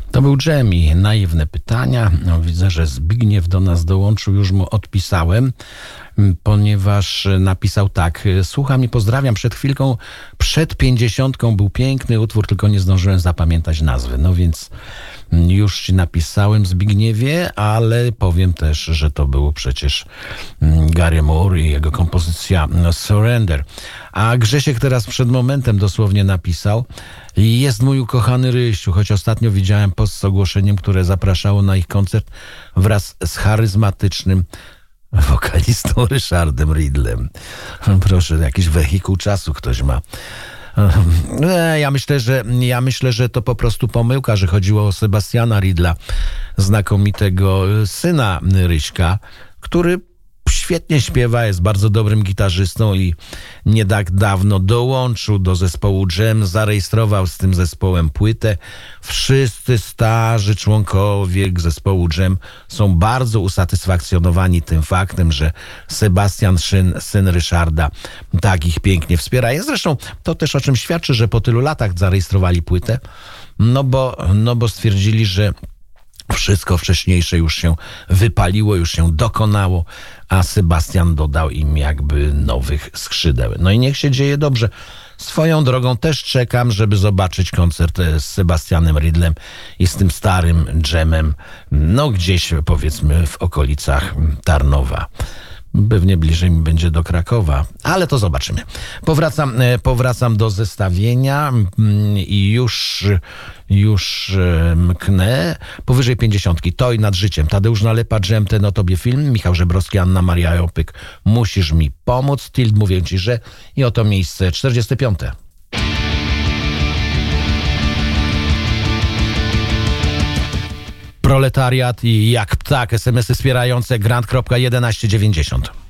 To był Dżemi. Naiwne pytania. No, widzę, że Zbigniew do nas dołączył. Już mu odpisałem, ponieważ napisał tak. Słucham i pozdrawiam. Przed chwilką, przed 50 był piękny utwór, tylko nie zdążyłem zapamiętać nazwy. No więc już ci napisałem, Zbigniewie, ale powiem też, że to było przecież Gary Moore i jego kompozycja Surrender. A Grzesiek teraz przed momentem dosłownie napisał: jest mój ukochany Ryściu, choć ostatnio widziałem post z ogłoszeniem, które zapraszało na ich koncert wraz z charyzmatycznym wokalistą Ryszardem Ridlem. Proszę, jakiś wehikuł czasu ktoś ma. Ja myślę, że to po prostu pomyłka, że chodziło o Sebastiana Ridla, znakomitego syna Ryśka, który świetnie śpiewa, jest bardzo dobrym gitarzystą i nie tak dawno dołączył do zespołu Dżem, zarejestrował z tym zespołem płytę. Wszyscy starzy członkowie zespołu Dżem są bardzo usatysfakcjonowani tym faktem, że Sebastian, syn Ryszarda, tak ich pięknie wspiera. I zresztą to też o czym świadczy, że po tylu latach zarejestrowali płytę, no bo stwierdzili, że wszystko wcześniejsze już się wypaliło, już się dokonało, a Sebastian dodał im jakby nowych skrzydeł. No i niech się dzieje dobrze. Swoją drogą też czekam, żeby zobaczyć koncert z Sebastianem Ridlem i z tym starym Dżemem, no gdzieś powiedzmy w okolicach Tarnowa. Pewnie bliżej mi będzie do Krakowa, ale to zobaczymy. Powracam do zestawienia i już mknę. Powyżej 50. To i nad życiem. Tadeusz Nalepa, Dżem, ten o tobie film. Michał Żebrowski, Anna Maria Jopyk. Musisz mi pomóc. Tilt, mówię ci, że. I oto miejsce 45. Proletariat i jak ptak. SMS-y wspierające grant.1190.